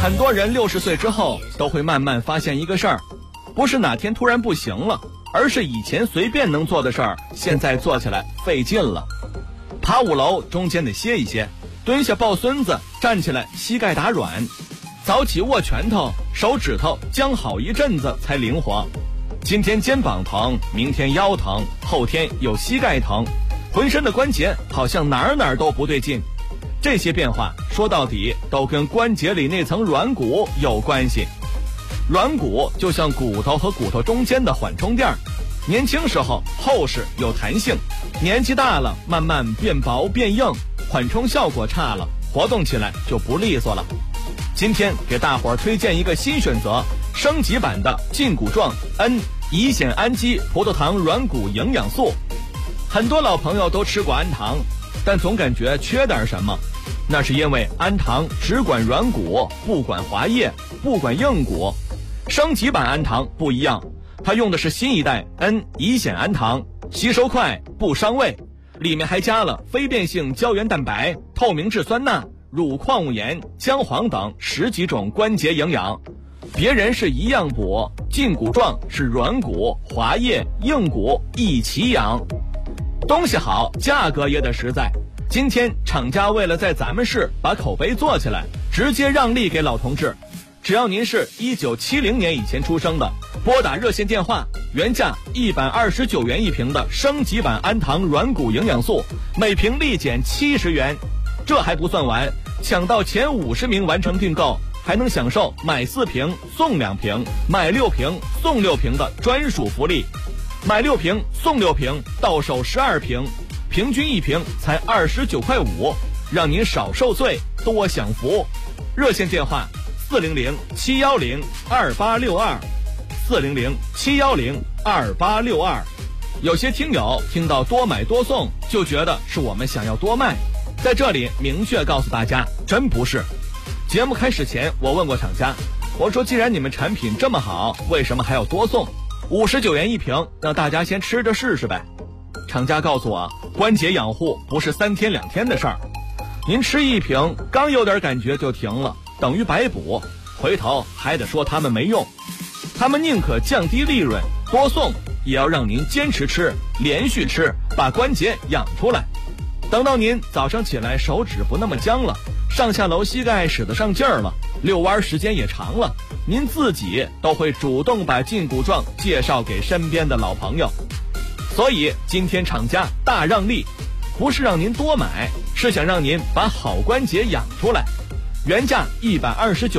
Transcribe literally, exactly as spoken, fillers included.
很多人六十岁之后都会慢慢发现一个事儿，不是哪天突然不行了，而是以前随便能做的事儿，现在做起来费劲了。爬五楼中间得歇一歇，蹲下抱孙子，站起来膝盖打软，早起握拳头，手指头僵好一阵子才灵活。今天肩膀疼，明天腰疼，后天有膝盖疼，浑身的关节好像哪儿哪儿都不对劲。这些变化说到底都跟关节里那层软骨有关系。软骨就像骨头和骨头中间的缓冲垫，年轻时候厚实有弹性，年纪大了慢慢变薄变硬，缓冲效果差了，活动起来就不利索了。今天给大伙儿推荐一个新选择，升级版的胫骨状 N 乙酰氨基葡萄糖软骨营养素。很多老朋友都吃过氨糖，但总感觉缺点什么，那是因为氨糖只管软骨，不管滑液，不管硬骨。升级版氨糖不一样，它用的是新一代 N 乙酰氨糖，吸收快，不伤胃，里面还加了非变性胶原蛋白、透明质酸钠、乳矿物盐、姜黄等十几种关节营养。别人是一样补，胫骨状是软骨、滑液、硬骨一起养。东西好，价格也得实在。今天厂家为了在咱们市把口碑做起来，直接让利给老同志。只要您是一九七零年以前出生的，拨打热线电话，原价一百二十九元一瓶的升级版氨糖软骨营养素，每瓶立减七十元。这还不算完，抢到前五十名完成订购，还能享受买四瓶送两瓶，买六瓶送六瓶的专属福利。买六瓶送六瓶，到手十二瓶，平均一瓶才二十九块五，让您少受罪，多享福。热线电话四零零七幺零二八六二，四零零七幺零二八六二。有些听友听到多买多送，就觉得是我们想要多卖，在这里明确告诉大家，真不是。节目开始前，我问过厂家，我说既然你们产品这么好，为什么还要多送？五十九元一瓶，让大家先吃着试试呗。厂家告诉我，关节养护不是三天两天的事儿，您吃一瓶刚有点感觉就停了，等于白补，回头还得说他们没用。他们宁可降低利润多送，也要让您坚持吃，连续吃，把关节养出来。等到您早上起来手指不那么僵了，上下楼膝盖使得上劲儿了，遛弯时间也长了，您自己都会主动把胫骨状介绍给身边的老朋友。所以今天厂家大让利，不是让您多买，是想让您把好关节养出来。原价一百二十九